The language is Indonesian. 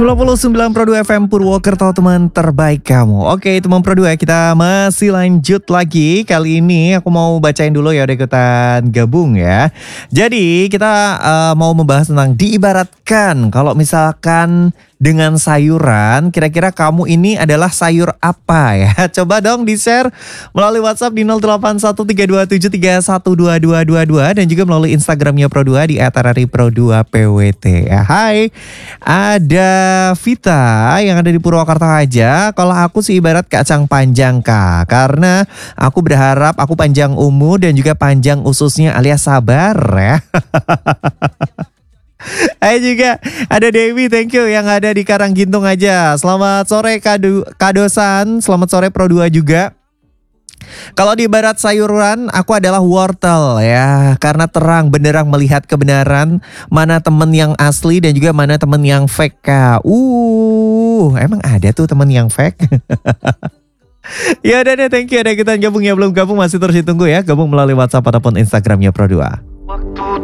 99 Pro 2 FM Purwokerto, teman terbaik kamu. Oke teman Pro 2, kita masih lanjut lagi. Kali ini aku mau bacain dulu ya, udah ikutan gabung ya. Jadi kita mau membahas tentang diibaratkan. Kalau misalkan dengan sayuran, kira-kira kamu ini adalah sayur apa ya? Coba dong di-share melalui WhatsApp di 081327312222 dan juga melalui Instagramnya Pro2 di @raripro2pwt ya. Hai, ada Vita yang ada di Purwokerto aja. Kalau aku sih ibarat kacang panjang Kak, karena aku berharap aku panjang umur dan juga panjang ususnya alias sabar ya. Ayo juga ada Dewi, thank you yang ada di Karanggintung aja. Selamat sore Kadosan, selamat sore Pro 2 juga. Kalau di barat sayuran, aku adalah wortel ya. Karena terang benderang melihat kebenaran, mana temen yang asli dan juga mana temen yang fake Kak. Emang ada tuh temen yang fake? Ya udah deh, thank you. Ada kita gabung ya, belum gabung masih terus ditunggu ya. Gabung melalui WhatsApp ataupun Instagramnya Pro 2.